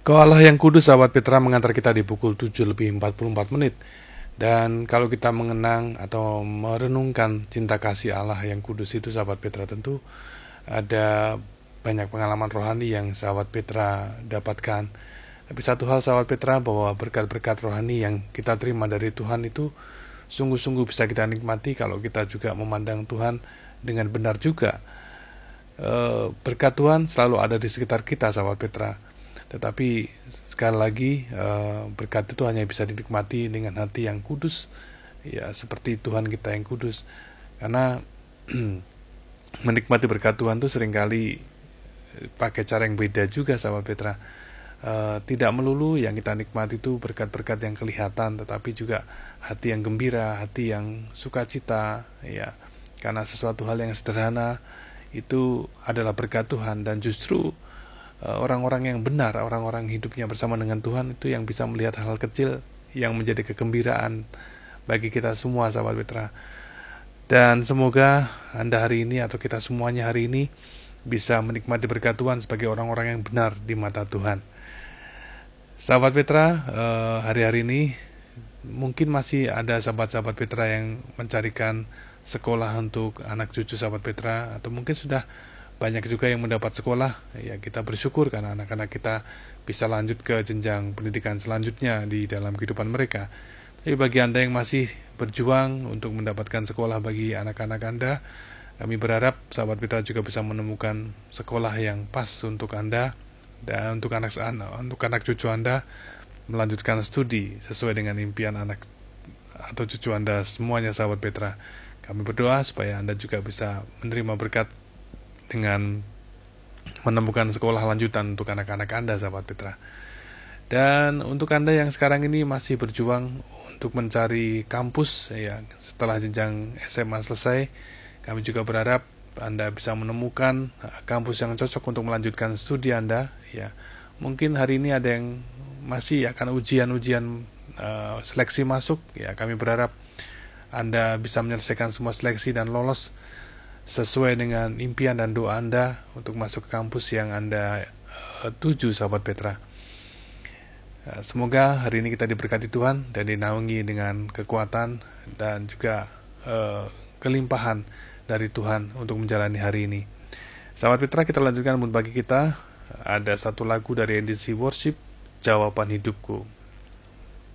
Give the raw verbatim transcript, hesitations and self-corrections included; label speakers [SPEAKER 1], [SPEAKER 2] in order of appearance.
[SPEAKER 1] Kau Allah yang kudus, sahabat Petra mengantar kita di pukul tujuh lebih empat puluh empat menit. Dan kalau kita mengenang atau merenungkan cinta kasih Allah yang kudus itu, sahabat Petra, tentu ada banyak pengalaman rohani yang sahabat Petra dapatkan. Tapi satu hal, sahabat Petra, bahwa berkat-berkat rohani yang kita terima dari Tuhan itu sungguh-sungguh bisa kita nikmati kalau kita juga memandang Tuhan dengan benar juga. E, berkat Tuhan selalu ada di sekitar kita, sahabat Petra. Tetapi sekali lagi, berkat itu hanya bisa dinikmati dengan hati yang kudus, ya seperti Tuhan kita yang kudus. Karena menikmati berkat Tuhan itu seringkali pakai cara yang beda juga, sahabat Petra. E, tidak melulu yang kita nikmati itu berkat-berkat yang kelihatan, tetapi juga hati yang gembira, hati yang sukacita, ya. Karena sesuatu hal yang sederhana itu adalah berkat Tuhan, dan justru orang-orang yang benar, orang-orang hidupnya bersama dengan Tuhan itu yang bisa melihat hal-hal kecil yang menjadi kegembiraan bagi kita semua, sahabat Petra. Dan semoga Anda hari ini atau kita semuanya hari ini bisa menikmati berkat Tuhan sebagai orang-orang yang benar di mata Tuhan. Sahabat Petra, hari-hari ini mungkin masih ada sahabat-sahabat Petra yang mencarikan sekolah untuk anak cucu sahabat Petra, atau mungkin sudah banyak juga yang mendapat sekolah. Ya, kita bersyukur karena anak-anak kita bisa lanjut ke jenjang pendidikan selanjutnya di dalam kehidupan mereka. Tapi bagi Anda yang masih berjuang untuk mendapatkan sekolah bagi anak-anak Anda, kami berharap sahabat Petra juga bisa menemukan sekolah yang pas untuk Anda dan untuk anak untuk anak cucu Anda melanjutkan studi sesuai dengan impian anak atau cucu Anda semuanya, sahabat Petra. Kami berdoa supaya Anda juga bisa menerima berkat dengan menemukan sekolah lanjutan untuk anak-anak Anda, sahabat Petra. Dan untuk Anda yang sekarang ini masih berjuang untuk mencari kampus, ya setelah jenjang S M A selesai, kami juga berharap Anda bisa menemukan kampus yang cocok untuk melanjutkan studi Anda. Ya, mungkin hari ini ada yang masih akan ujian-ujian uh, seleksi masuk. Ya, kami berharap Anda bisa menyelesaikan semua seleksi dan lolos sesuai dengan impian dan doa Anda untuk masuk ke kampus yang Anda uh, tuju, sahabat Petra. Uh, semoga hari ini kita diberkati Tuhan dan dinaungi dengan kekuatan dan juga uh, kelimpahan dari Tuhan untuk menjalani hari ini. Sahabat Petra, kita lanjutkan bagi kita. Ada satu lagu dari edisi worship, Jawaban Hidupku.